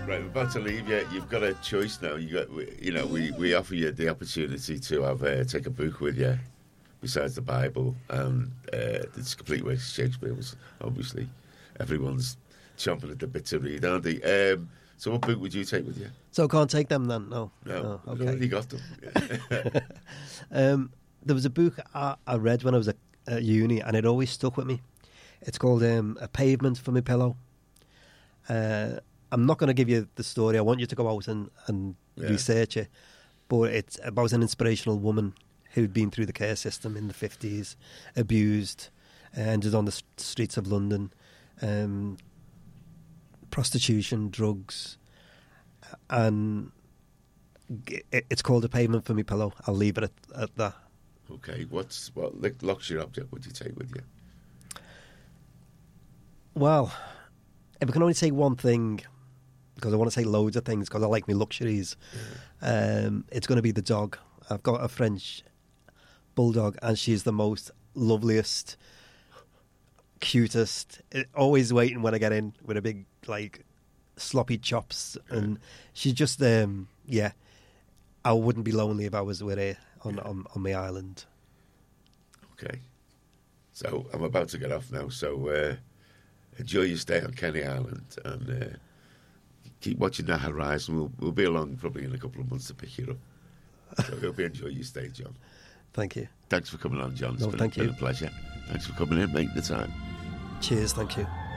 Right, we're about to leave you. You've got a choice now. We offer you the opportunity to have take a book with you besides the Bible, and it's complete waste of Shakespeare. Obviously, everyone's chomping at the bit to read, aren't they? So, what book would you take with you? So I can't take them then? No. No, Oh, okay. We've already got them. There was a book I read when I was at uni, and it always stuck with me. It's called A Pavement for My Pillow. I'm not going to give you the story. I want you to go out and research it. But it's about an inspirational woman who'd been through the care system in the 50s, abused, ended on the streets of London, prostitution, drugs, and it's called A Pavement for My Pillow. I'll leave it at that. Okay, what luxury object would you take with you? Well, if I can only say one thing, because I want to say loads of things, because I like my luxuries, it's going to be the dog. I've got a French bulldog, and she's the most loveliest, cutest, always waiting when I get in with a big, sloppy chops. And she's just, I wouldn't be lonely if I was with her on my island. Okay. So I'm about to get off now, so enjoy your stay on Kenny Island, and keep watching that horizon. We'll be along probably in a couple of months to pick you up. So I hope you enjoy your stay, John. Thank you. Thank you for coming on, John. It's been a pleasure. Thanks for coming in, making the time. Cheers, thank you.